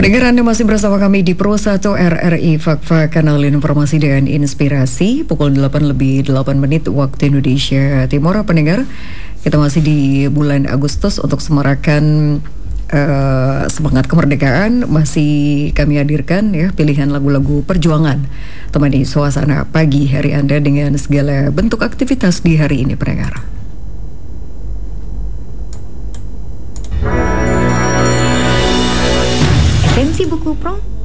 Pendengar, Anda masih bersama kami di Pro 1 RRI Fakfa, kanal informasi dan inspirasi. Pukul 8:08 waktu Indonesia Timur. Pendengar, kita masih di bulan Agustus untuk semarakan semangat kemerdekaan. Masih kami hadirkan ya pilihan lagu-lagu perjuangan. Temani suasana pagi hari Anda dengan segala bentuk aktivitas di hari ini, pendengar. Esensi buku Pro